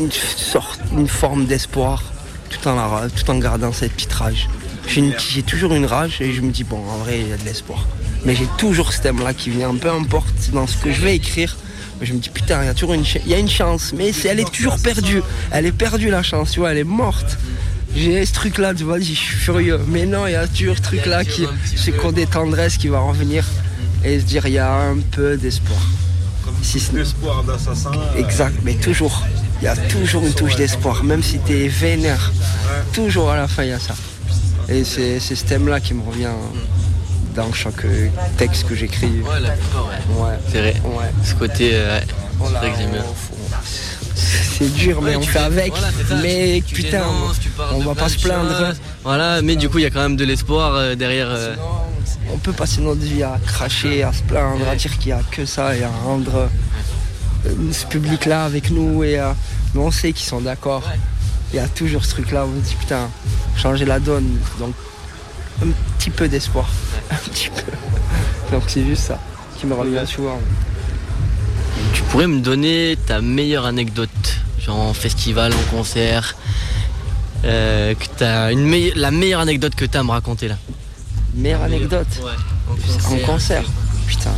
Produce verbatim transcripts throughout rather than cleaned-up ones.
une sorte, une forme d'espoir, tout en, la, tout en gardant cette petite rage. J'ai, une, j'ai toujours une rage et je me dis, bon, en vrai, il y a de l'espoir. Mais j'ai toujours ce thème-là qui vient, peu importe dans ce que je vais écrire. Je me dis, putain, il y a toujours une, ch- y a une chance, mais c'est, elle est toujours perdue. Elle est perdue, la chance, tu vois, elle est morte. J'ai ce truc-là, tu vois, je suis furieux. Mais non, il y a toujours ce truc-là, qui, c'est qu'on des tendresses qui va revenir et se dire, il y a un peu d'espoir. Comme si c'est l'espoir d'assassin. Exact, mais toujours. Il y a toujours une touche d'espoir, même si t'es vénère. Toujours à la fin, il y a ça. Et c'est, c'est ce thème-là qui me revient dans chaque texte que j'écris. Ouais, la plupart, ouais. Ouais. C'est vrai. Ouais. Ce côté, euh, ouais. Voilà, c'est vrai que j'aime bien. C'est dur, mais Ouais, on tu fait dé- avec. voilà, c'est ça, mais tu- tu putain, dénonces, tu parles on de va plein pas de se plaindre. choses. Voilà, mais du coup, il y a quand même de l'espoir euh, derrière. euh, On peut passer notre vie à cracher, à se plaindre, à dire qu'il n'y a que ça et à rendre euh, ce public-là avec nous. Et, euh, mais on sait qu'ils sont d'accord. Il y a toujours ce truc-là où on se dit putain, changer la donne. Donc un petit peu d'espoir. Un petit peu. Donc c'est juste ça qui me revient souvent. Tu pourrais me donner ta meilleure anecdote, genre en festival, en concert, euh, que t'as une meille- la meilleure anecdote que t'as à me raconter là. Meilleure anecdote Ouais, en concert. Putain.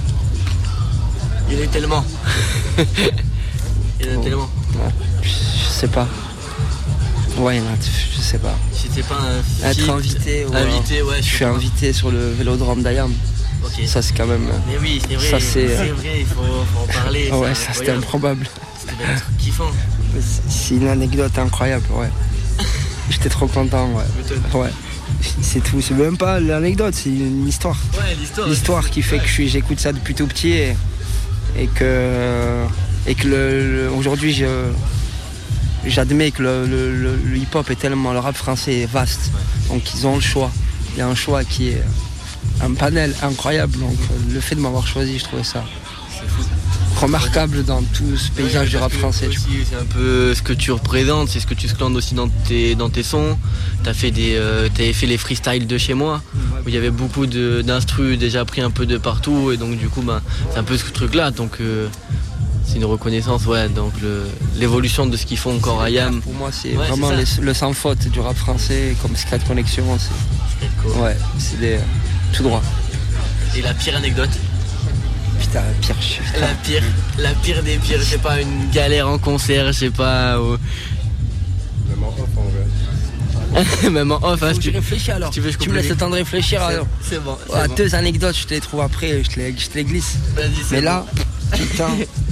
Il y en a tellement. Il y en a Oh. tellement. Ouais. Je je sais pas. Ouais, il y en a, je sais pas. Si t'es pas un Être feat, invité, ouais. invité, ouais. Je sais suis pas. invité sur le Vélodrome d'Ayam. Ok. Ça c'est quand même. Mais oui, c'est vrai. Ça, c'est, c'est euh, vrai, il faut, faut en parler. Ouais, c'est ça c'était incroyable. improbable. C'était un truc kiffant. C'est une anecdote incroyable, ouais. J'étais trop content, ouais. M'étonne. Ouais. C'est tout, c'est même pas l'anecdote, c'est une histoire. Ouais, l'histoire. L'histoire qui fait que je suis, j'écoute ça depuis tout petit et, et que, et que le, le- aujourd'hui je, j'admets que le, le- le- le hip-hop est tellement, le rap français est vaste. Donc ils ont le choix. Il y a un choix qui est un panel incroyable. Donc le fait de m'avoir choisi, je trouvais ça remarquable dans tout ce paysage du rap français. Aussi, c'est un peu ce que tu représentes, c'est ce que tu sclandes aussi dans tes, dans tes sons. T'as fait des, euh, t'avais fait les freestyles de chez moi, où il y avait beaucoup de, d'instrus déjà pris un peu de partout, et donc du coup, ben, c'est un peu ce truc-là. Donc euh, c'est une reconnaissance, ouais. Donc le, l'évolution de ce qu'ils font encore à Yam. Pour moi, c'est Ouais, vraiment c'est ça. les- le sans faute du rap français, comme Secret Connection. C'est, ouais, c'est des tout droit. Et la pire anecdote. Putain, pire. Putain. La pire, la pire des pires, je sais pas, une galère en concert, je sais pas. Ou... Même en off en vrai. Même en off, hein, Faut si que tu je réfléchis alors. tu veux, je Tu me laisses le temps de réfléchir C'est, alors. c'est bon. c'est Ouais, bon. Deux anecdotes, je te les trouve après, je te les, je te les glisse. Vas-y, c'est Mais bon. là, putain,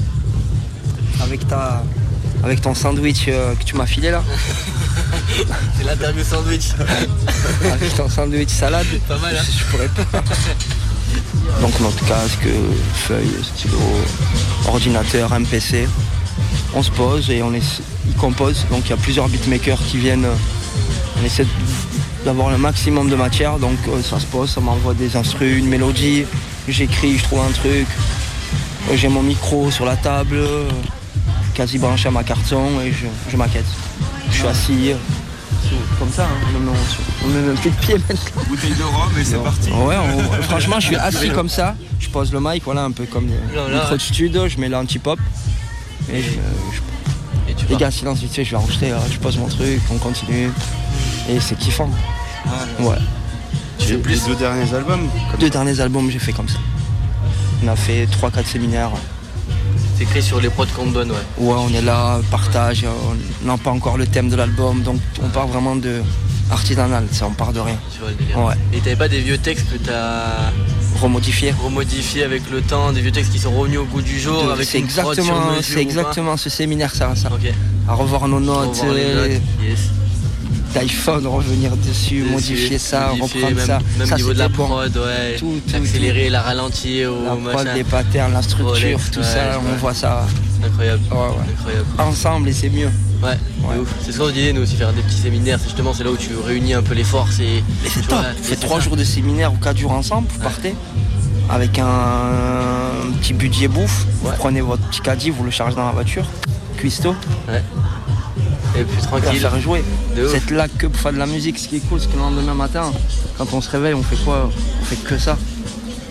avec ta, avec ton sandwich euh, que tu m'as filé là, C'est l'interview sandwich. avec ton sandwich salade, Pas mal, hein. je, je pourrais pas. Donc notre casque, feuille, stylo, ordinateur, M P C, on se pose et on essaie, ils composent. Donc il y a plusieurs beatmakers qui viennent, on essaie d'avoir le maximum de matière. Donc euh, ça se pose, ça m'envoie des instrus, une mélodie, j'écris, je trouve un truc. Euh, J'ai mon micro sur la table, euh, quasi branché à ma carte son et je, je maquette. Je suis assis, euh, comme ça, hein, on me met- on me met un pied de pied maintenant. Bouteille de rhum et c'est Non. parti. Ouais, on- franchement, je suis assis comme ça. Je pose le mic, voilà, un peu comme Non, le là, micro ouais. de studio. Je mets l'anti-pop. Et je, je- Et tu les pars. gars, silence vite fait, je vais enregistrer. là. Je pose mon truc, on continue. Et c'est kiffant. Ouais. Tu fais plus les deux derniers albums comme Deux derniers albums, j'ai fait comme ça. On a fait trois quatre séminaires. C'est écrit sur les prods qu'on te donne, ouais. Ouais, on est là, partage. On n'a pas encore le thème de l'album. Donc, on part vraiment de artisanal. Ça, on part de rien. Tu vois le délire. Ouais. Et t'avais pas des vieux textes que t'as Remodifié. remodifiés avec le temps, des vieux textes qui sont revenus au goût du jour, avec C'est une prod sur exactement, mesure c'est ou pas exactement ce séminaire, ça. ça. Ok. À revoir nos On va notes, voir les euh, notes. Yes. d'iPhone, revenir dessus, Dessus, modifier ça, modifier, reprendre même, ça. Même ça, niveau de la c'était bon. prod, ouais. Tout, tout, Accélérer, la ralentir ou La prod, machin. les patterns, la structure, Rolex, tout ouais, ça, ouais. on voit ça Incroyable. ouais, ouais. Incroyable. ensemble et c'est mieux. Ouais, Ouais. c'est ouf. C'est ce qu'on se disait, nous aussi, faire des petits séminaires. C'est justement, c'est là où tu réunis un peu les forces et. Et c'est tu top. vois, Vous et faites c'est trois ça. jours de séminaire ou quatre jours ensemble, vous partez avec un petit budget bouffe. Vous Ouais. prenez votre petit caddie, vous le chargez dans la voiture, cuistot, Ouais. Et puis et à tranquille. faire jouer. De Vous ouf. êtes là que pour faire de la musique. Ce qui est cool, c'est que le lendemain matin, quand on se réveille, on fait quoi? On fait que ça.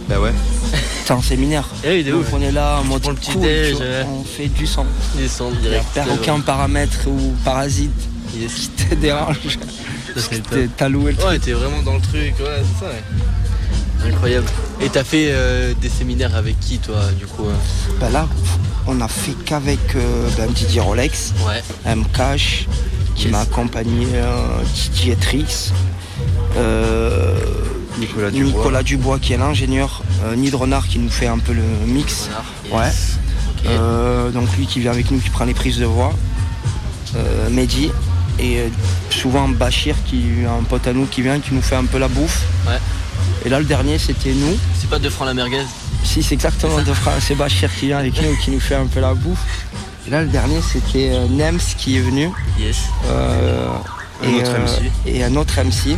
Bah ouais. C'est un séminaire. Eh oui, de Donc ouf. on est là en mode prends le petit cool, déj, tu vois, ouais. on fait du sang. Descendre Il n'y a direct. perd aucun paramètre ou parasite Yes. qui te dérange. Ça Parce que serait t'es- t'as loué le truc. Ouais, t'es vraiment dans le truc, ouais, c'est ça, ouais. Incroyable. Et t'as fait euh, des séminaires avec qui, toi, du coup hein Bah là, on a fait qu'avec euh, ben, Didier Rolex, Ouais. M-Cash, qui Yes. m'a accompagné, euh, Didier Trix, euh, Nicolas Dubois. Nicolas Dubois qui est l'ingénieur, euh, Nid Renard qui nous fait un peu le mix. Renard, yes. Ok. Euh, donc lui qui vient avec nous, qui prend les prises de voix. Euh, Mehdi. Et euh, souvent Bachir, qui est un pote à nous qui vient, qui nous fait un peu la bouffe. Ouais. Et là le dernier c'était nous. C'est pas deux francs la merguez? Si c'est exactement deux frères, c'est Bachir qui vient avec nous, qui nous fait un peu la bouffe. Et là le dernier c'était euh, Nems qui est venu. Yes. Euh, Un et, autre M C. et un autre M C.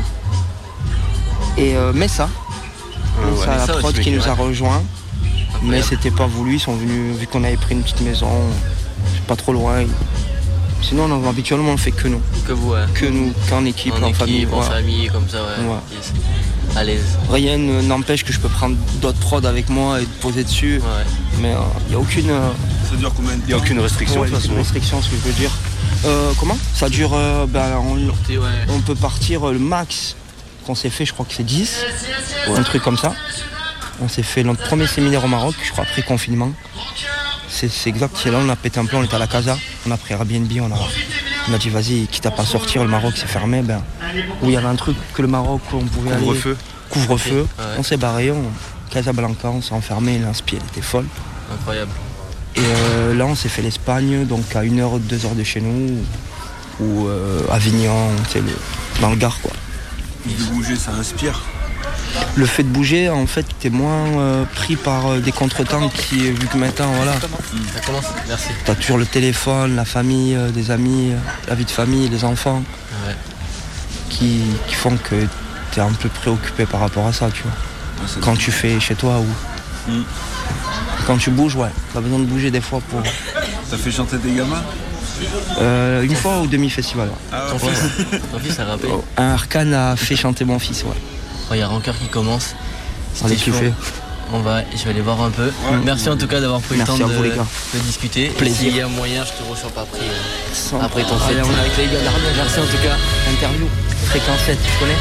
Et euh, Messa. Ouais, ouais. Messa, la Messa prod aussi, qui mec, nous a ouais. rejoint. Mais Incroyable. c'était pas voulu, ils sont venus, vu qu'on avait pris une petite maison, c'est pas trop loin. Sinon on, habituellement on le fait que nous. Que vous, ouais. Que nous, qu'en équipe, En, en, équipe, famille. en voilà. famille, comme ça, ouais. Ouais. Yes. À l'aise. Rien ne- n'empêche que je peux prendre d'autres prods avec moi et te poser dessus. Ouais. Mais il n'y a aucune, euh, Ça dure combien de temps? Il n'y a aucune restriction ouais, de toute façon. restriction, ce que je veux dire. Euh, comment Ça dure, euh, ben, on, Et ouais. on peut partir euh, le max qu'on s'est fait, je crois que c'est dix, un truc comme ça. On s'est fait notre premier séminaire au Maroc, je crois, après confinement. C'est c'est exact, c'est là on a pété un plan, on était à la Casa, on a pris Airbnb, on a, on a dit vas-y, quitte à pas sortir, le Maroc c'est fermé, ben, où il y avait un truc que le Maroc où on pouvait aller. Couvre-feu. Couvre-feu. Ouais. On s'est barré, on, Casablanca, on s'est enfermé, l'inspi elle était folle. Incroyable. Et euh, là on s'est fait l'Espagne, donc à une heure, deux heures de chez nous, ou euh, Avignon, c'est le, dans le Gard quoi. De bouger, ça inspire. Le fait de bouger, en fait, t'es moins euh, pris par euh, des contretemps qui, vu que maintenant, voilà, Ça commence. Merci. t'as toujours le téléphone, la famille, euh, des amis, euh, la vie de famille, les enfants, Ouais. qui, qui font que t'es un peu préoccupé par rapport à ça, tu vois. Ouais, ça Quand tu fais chez toi ou... Mm. Quand tu bouges, ouais, t'as besoin de bouger des fois pour... Ça fait chanter des gamins? Euh, une fois au demi-festival, ouais. Ah Ton fils, ton fils a rappé. Oh, un Arcane a fait chanter mon fils, ouais. Oh, il y a Rancœur qui commence. On est C'était chaud. kiffé. On va, je vais aller voir un peu. Merci en tout cas d'avoir pris Merci le temps à vous, de, les gars. de discuter. Plaisir. S'il y a moyen, je te reçois pas après. euh, Sans- Après ton set. Allez, on est avec les gars d'Armée. Merci en tout cas. Interview, fréquence sept, tu connais?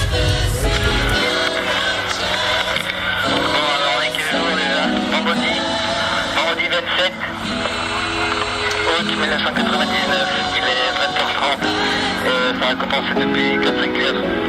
On est quel jour déjà? Vendredi. Vendredi vingt-sept août mille neuf cent quatre-vingt-dix-neuf. Il est vingt heures trente. Euh, ça a commencé depuis quatre cinq heures.